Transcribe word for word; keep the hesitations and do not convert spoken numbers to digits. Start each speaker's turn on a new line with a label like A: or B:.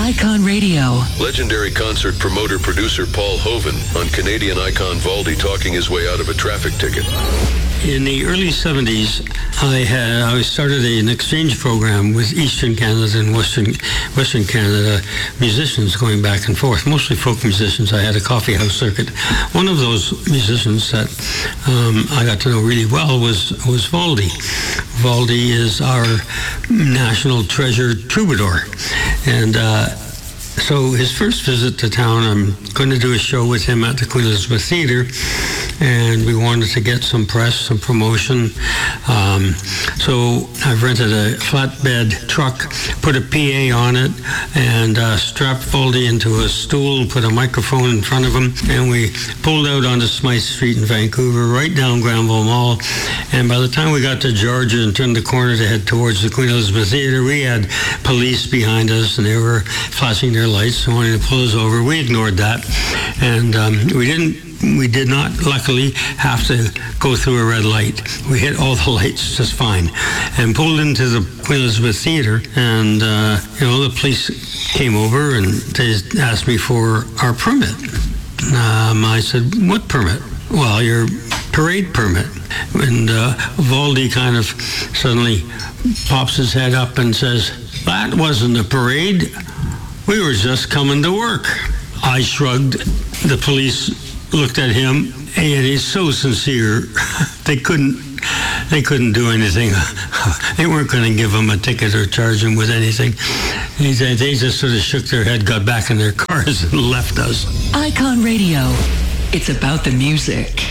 A: Icon Radio.
B: Legendary concert promoter producer Paul Hovan on Canadian icon Valdy talking his way out of a traffic ticket.
C: In the early seventies, I had I started an exchange program with Eastern Canada and Western Western Canada musicians going back and forth, mostly folk musicians. I had a coffee house circuit. One of those musicians that um, I got to know really well was was Valdy. Valdy is our national treasure troubadour, and uh, so his first visit to town, I'm going to do a show with him at the Queen Elizabeth Theatre, and we wanted to get some press, some promotion. Um, so I've rented a flatbed truck, put a P A on it, and uh, strapped Valdy into a stool and put a microphone in front of him, and we pulled out onto Smythe Street in Vancouver, right down Granville Mall. And by the time we got to Georgia and turned the corner to head towards the Queen Elizabeth Theatre, we had police behind us, and they were flashing their lights and wanting to pull us over. We ignored that, and um, we didn't We did not, luckily, have to go through a red light. We hit all the lights just fine and pulled into the Queen Elizabeth Theatre. And, uh, you know, the police came over and they asked me for our permit. Um, I said, what permit? Well, your parade permit. And uh, Valdy kind of suddenly pops his head up and says, that wasn't a parade. We were just coming to work. I shrugged. The police looked at him, and he's so sincere. They couldn't, they couldn't do anything. They weren't going to give him a ticket or charge him with anything. He said they just sort of shook their head, got back in their cars, and left us.
A: Icon Radio. It's about the music.